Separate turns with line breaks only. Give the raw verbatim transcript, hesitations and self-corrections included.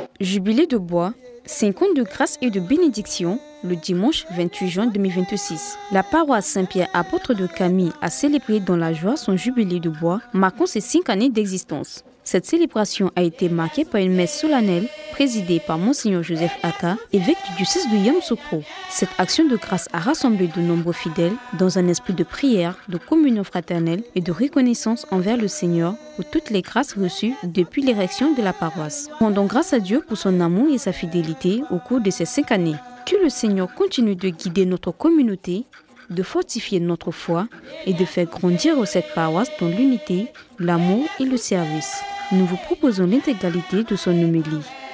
Jubilé de bois, cinq ans de grâce et de bénédiction, le dimanche vingt-huit juin deux mille vingt-six. La paroisse Saint-Pierre apôtre de Camille a célébré dans la joie son jubilé de bois, marquant ses cinq années d'existence. Cette célébration a été marquée par une messe solennelle présidée par Monseigneur Joseph Aka, évêque du diocèse de Yamoussoukro. Cette action de grâce a rassemblé de nombreux fidèles dans un esprit de prière, de communion fraternelle et de reconnaissance envers le Seigneur pour toutes les grâces reçues depuis l'érection de la paroisse. Rendons grâce à Dieu pour son amour et sa fidélité au cours de ces cinq années. Que le Seigneur continue de guider notre communauté, de fortifier notre foi et de faire grandir cette paroisse dans l'unité, l'amour et le service. Nous vous proposons l'intégralité de son homélie.